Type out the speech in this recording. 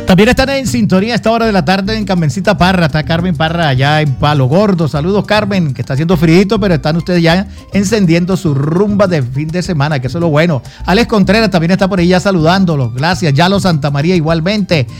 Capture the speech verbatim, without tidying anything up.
También están en sintonía a esta hora de la tarde en Carmencita Parra. Está Carmen Parra allá en Palo Gordo. Saludos, Carmen, que está haciendo frío, pero están ustedes ya encendiendo su rumba de fin de semana, que eso es lo bueno. Alex Contreras también está por ahí ya saludándolos. Gracias. Yalo Santa María igualmente.